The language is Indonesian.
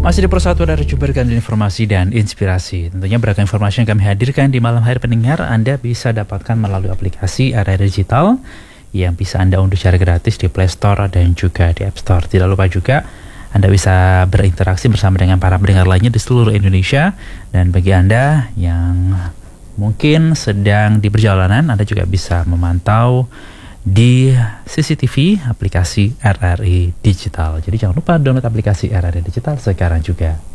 Masih di Persatuan Radio Berkan informasi dan inspirasi. Tentunya beragam informasi yang kami hadirkan di malam hari pendengar Anda bisa dapatkan melalui aplikasi RRI Digital yang bisa Anda unduh secara gratis di Play Store dan juga di App Store. Tidak lupa juga Anda bisa berinteraksi bersama dengan para pendengar lainnya di seluruh Indonesia. Dan bagi Anda yang mungkin sedang di perjalanan, Anda juga bisa memantau di CCTV aplikasi RRI Digital. Jadi jangan lupa download aplikasi RRI Digital sekarang juga.